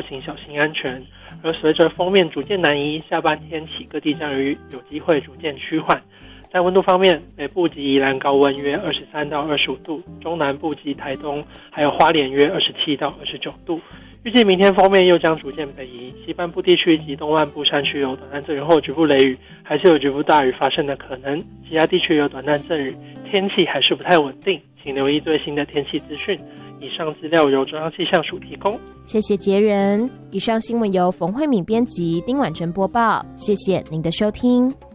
行小心安全。而随着锋面逐渐南移，下半天起各地降雨有机会逐渐趋缓。在温度方面，北部及宜兰高温约23到25度，中南部及台东还有花莲约27到29度。预计明天锋面又将逐渐北移，西半部地区及东半部山区有短暂阵雨后局部雷雨，还是有局部大雨发生的可能。其他地区有短暂阵雨，天气还是不太稳定，请留意最新的天气资讯。以上资料由中央气象署提供。 谢谢杰人。以上新闻由冯慧敏编辑，丁婉珍播报。谢谢您的收听。